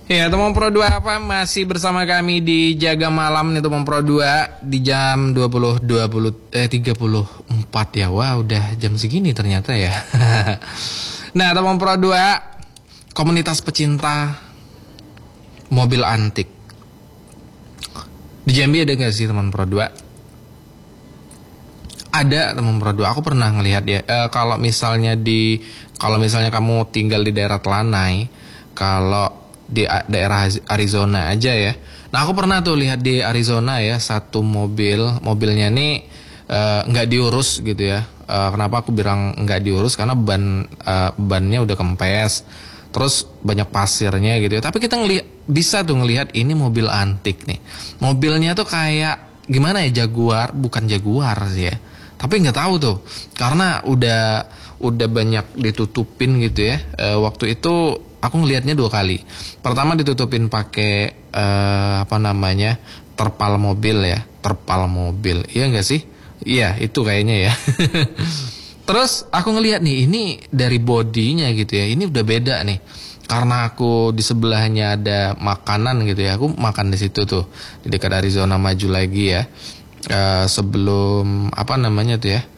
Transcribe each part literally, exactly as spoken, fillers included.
Ya, teman Pro dua apa masih bersama kami di Jaga Malam nih teman Pro dua di jam dua puluh dua puluh eh tiga puluh empat ya. Wah, udah jam segini ternyata ya. Nah, teman Pro dua, komunitas pecinta mobil antik. Di Jambi ada gak sih teman Pro dua? Ada teman Pro dua. Aku pernah ngelihat ya. E, kalau misalnya di kalau misalnya kamu tinggal di daerah Telanai, kalau di daerah Arizona aja ya. Nah, aku pernah tuh lihat di Arizona ya, satu mobil, mobilnya nih nggak uh, diurus gitu ya. Uh, kenapa aku bilang nggak diurus? Karena ban uh, bannya udah kempes, terus banyak pasirnya gitu ya. Tapi kita ngelihat, bisa tuh ngelihat ini mobil antik nih. Mobilnya tuh kayak gimana ya, Jaguar, bukan Jaguar sih ya. Tapi nggak tahu tuh, karena udah udah banyak ditutupin gitu ya. Uh, waktu itu aku ngelihatnya dua kali. Pertama ditutupin pakai uh, apa namanya, terpal mobil ya, terpal mobil. Iya nggak sih? Iya, itu kayaknya ya. Terus aku ngelihat nih, ini dari bodinya gitu ya, ini udah beda nih. Karena aku di sebelahnya ada makanan gitu ya, aku makan di situ tuh di dekat Arizona Maju lagi ya. Uh, sebelum apa namanya tuh ya,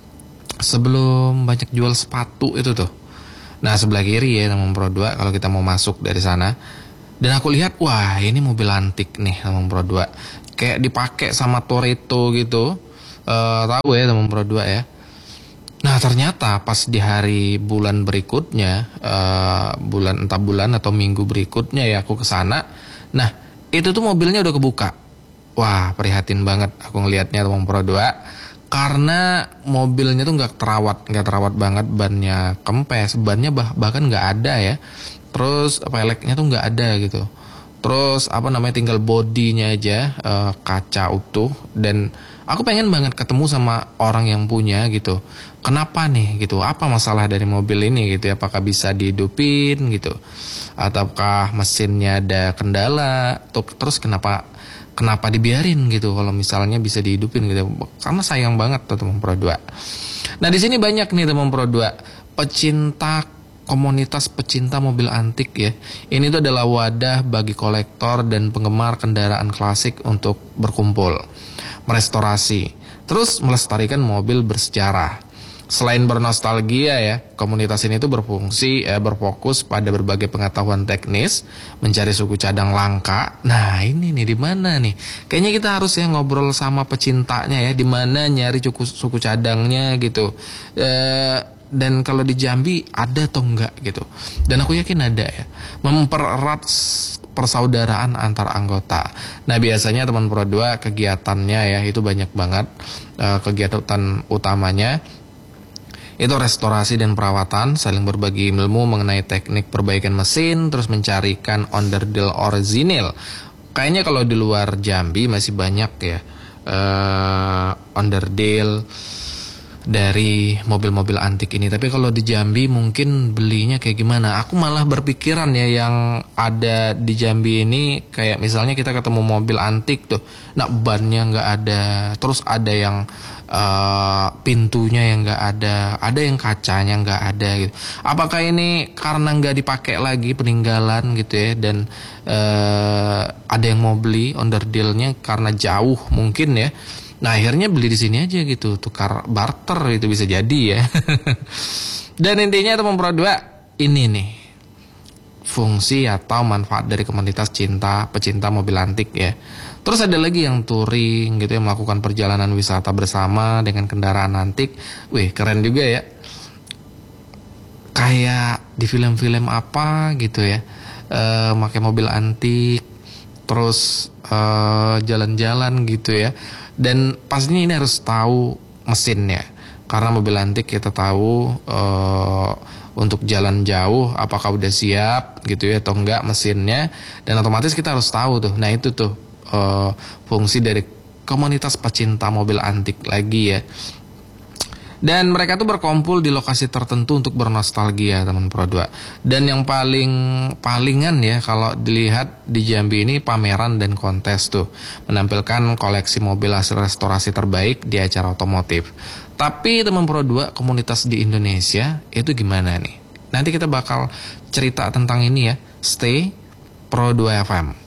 sebelum banyak jual sepatu itu tuh. Nah, sebelah kiri ya teman Pro dua kalau kita mau masuk dari sana. Dan aku lihat, wah ini mobil antik nih teman Pro dua. Kayak dipakai sama Toretto gitu. Uh, tahu ya teman Pro dua ya. Nah, ternyata pas di hari bulan berikutnya, uh, bulan entah bulan atau minggu berikutnya ya aku ke sana. Nah, itu tuh mobilnya udah kebuka. Wah, prihatin banget aku ngelihatnya teman Pro dua. Karena mobilnya tuh nggak terawat, nggak terawat banget, bannya kempes, bannya bah bahkan nggak ada ya. Terus peleknya tuh nggak ada gitu. Terus apa namanya, tinggal bodinya aja, uh, kaca utuh. Dan aku pengen banget ketemu sama orang yang punya gitu. Kenapa nih gitu? Apa masalah dari mobil ini gitu ya? Apakah bisa dihidupin gitu? Ataukah mesinnya ada kendala? Terus kenapa? Kenapa dibiarin gitu kalau misalnya bisa dihidupin gitu? Karena sayang banget tuh teman Pro dua. Nah, di sini banyak nih teman Pro dua pecinta, komunitas pecinta mobil antik ya. Ini tuh adalah wadah bagi kolektor dan penggemar kendaraan klasik untuk berkumpul, merestorasi, terus melestarikan mobil bersejarah. Selain bernostalgia ya, komunitas ini tuh berfungsi eh, berfokus pada berbagai pengetahuan teknis, mencari suku cadang langka. Nah, ini nih di mana nih? Kayaknya kita harus ya ngobrol sama pecintanya ya, di mana nyari suku suku cadangnya gitu. E, dan kalau di Jambi ada atau enggak gitu. Dan aku yakin ada ya. Mempererat persaudaraan antar anggota. Nah, biasanya teman Pro dua kegiatannya ya itu banyak banget. E, kegiatan utamanya itu restorasi dan perawatan, saling berbagi ilmu mengenai teknik perbaikan mesin, terus mencarikan onderdil orisinil. Kayaknya kalau di luar Jambi masih banyak ya uh, onderdil dari mobil-mobil antik ini. Tapi kalau di Jambi mungkin belinya kayak gimana? Aku malah berpikiran ya, yang ada di Jambi ini kayak misalnya kita ketemu mobil antik tuh, nah bannya nggak ada, terus ada yang uh, pintunya yang nggak ada, ada yang kacanya nggak ada gitu. Apakah ini karena nggak dipakai lagi, peninggalan gitu ya, dan uh, ada yang mau beli onderdilnya karena jauh mungkin ya. Nah, akhirnya beli di sini aja gitu, tukar barter itu bisa jadi ya. Dan intinya teman Pro dua, ini nih fungsi atau manfaat dari komunitas cinta pecinta mobil antik ya. Terus ada lagi yang touring gitu ya, melakukan perjalanan wisata bersama dengan kendaraan antik. Wih, keren juga ya. Kayak di film-film apa gitu ya, e, pakai mobil antik, terus e, jalan-jalan gitu ya. Dan pastinya ini harus tahu mesinnya, karena mobil antik kita tahu uh, untuk jalan jauh apakah udah siap gitu ya atau enggak mesinnya, dan otomatis kita harus tahu tuh. Nah, itu tuh uh, fungsi dari komunitas pecinta mobil antik lagi ya. Dan mereka tuh berkumpul di lokasi tertentu untuk bernostalgia teman Pro dua. Dan yang paling palingan ya kalau dilihat di Jambi ini pameran dan kontes tuh, menampilkan koleksi mobil hasil restorasi terbaik di acara otomotif. Tapi teman Pro dua, komunitas di Indonesia itu gimana nih? Nanti kita bakal cerita tentang ini ya. Stay Pro dua F M.